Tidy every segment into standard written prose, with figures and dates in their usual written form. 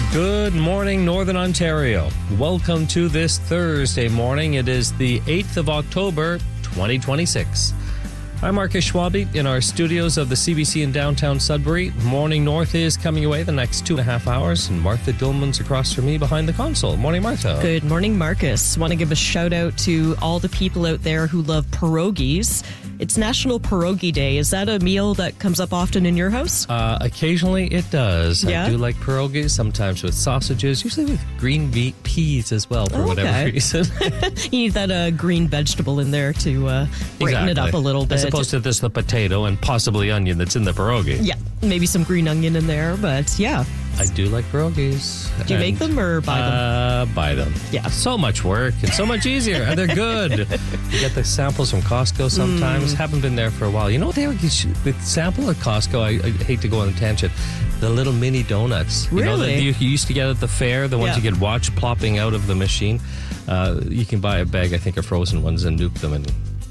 Good morning, Northern Ontario. Welcome to this Thursday morning. It is the 8th of October, 2026. I'm Marcus Schwabe in our studios of the CBC in downtown Sudbury. Morning North is coming away the next 2.5 hours, and Martha Dillman's across from me behind the console. Morning, Martha. Good morning, Marcus. Want to give a shout out to all the people out there who love pierogies. It's National Pierogi Day. Is that a meal that comes up often in your house? Occasionally it does. Yeah? I do like pierogies, sometimes with sausages, usually with green peas as well for whatever reason. You need that green vegetable in there to brighten it up a little bit. As opposed to the potato and possibly onion that's in the pierogi. Yeah, maybe some green onion in there, but yeah. I do like pierogies. Do you make them or buy them? Buy them. Yeah. So much work and so much easier. And they're good. You get the samples from Costco sometimes. Haven't been there for a while. You know what they would sample at Costco? I hate to go on a tangent. The little mini donuts. Really? You know that you used to get at the fair, the ones you could watch plopping out of the machine. You can buy a bag, I think, of frozen ones and nuke them, and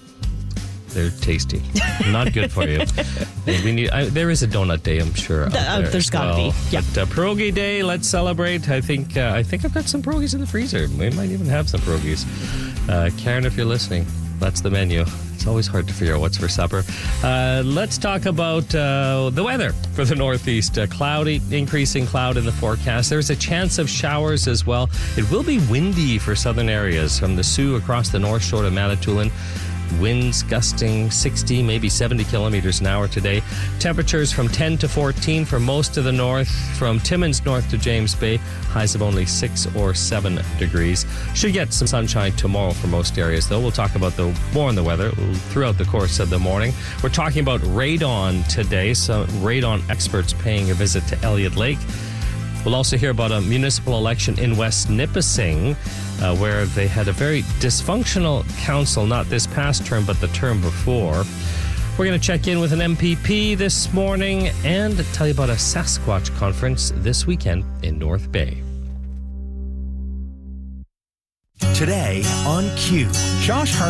they're tasty. Not good for you. There is a donut day, I'm sure. There's got to be. Yeah. But pierogi day, let's celebrate. I think I've got some pierogies in the freezer. We might even have some pierogies. Karen, if you're listening, that's the menu. It's always hard to figure out what's for supper. Let's talk about the weather for the Northeast. Cloudy, increasing cloud in the forecast. There's a chance of showers as well. It will be windy for southern areas from the Sioux across the North Shore to Manitoulin. Winds gusting 60, maybe 70 kilometers an hour today. Temperatures from 10 to 14 for most of the north. From Timmins north to James Bay, highs of only 6 or 7 degrees. Should get some sunshine tomorrow for most areas, though. We'll talk about more on the weather throughout the course of the morning. We're talking about radon today. So radon experts paying a visit to Elliott Lake. We'll also hear about a municipal election in West Nipissing, where they had a very dysfunctional council, not this past term, but the term before. We're going to check in with an MPP this morning and tell you about a Sasquatch conference this weekend in North Bay. Today on Q, Josh Hart